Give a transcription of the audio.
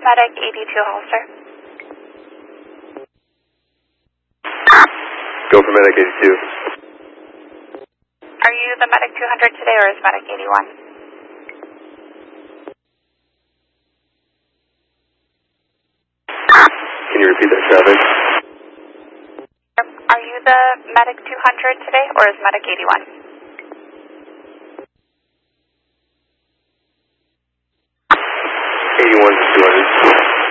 Medic 82 Hollister. Go for Medic 82. Are you the Medic 200 today or is Medic 81? Can you repeat that traffic? Are you the Medic 200 today or is Medic 81?